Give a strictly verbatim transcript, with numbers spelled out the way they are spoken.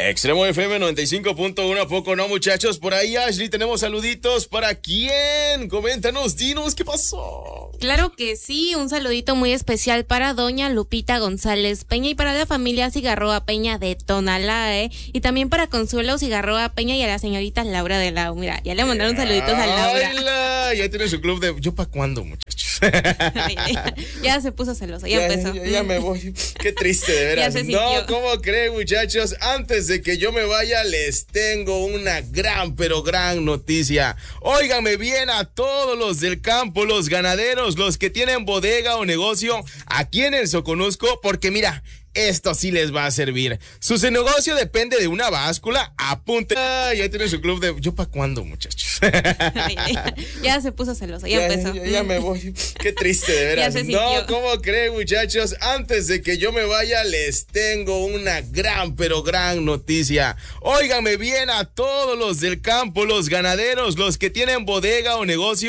Extremo F M noventa y cinco punto uno, ¿a poco no, muchachos? Por ahí, Ashley, tenemos saluditos. ¿Para quién? Coméntanos, dinos, ¿qué pasó? Claro que sí, un saludito muy especial para doña Lupita González Peña y para la familia Cigarroa Peña de Tonalá, ¿eh? Y también para Consuelo Cigarroa Peña y a la señorita Laura de Lau. Mira, ya le mandaron saluditos a Laura. ¡Hala! Ya tiene su club de... ¿Yo para cuándo, muchachos? ya, ya se puso celoso, ya, ya empezó. Ya, ya me voy. Qué triste, de veras. No, ¿cómo creen, muchachos? Antes de que yo me vaya, les tengo una gran, pero gran noticia. Óiganme bien a todos los del campo, los ganaderos, los que tienen bodega o negocio aquí en el Soconusco, porque mira, esto sí les va a servir. Su negocio depende de una báscula. Apunte. Ah, ya tiene su club de... ¿Yo para cuándo, muchachos? ya, ya se puso celoso, ya, ya empezó. Ya, ya me voy. Qué triste, de veras. No, ¿cómo creen, muchachos? Antes de que yo me vaya, les tengo una gran, pero gran noticia. Óiganme bien a todos los del campo, los ganaderos, los que tienen bodega o negocio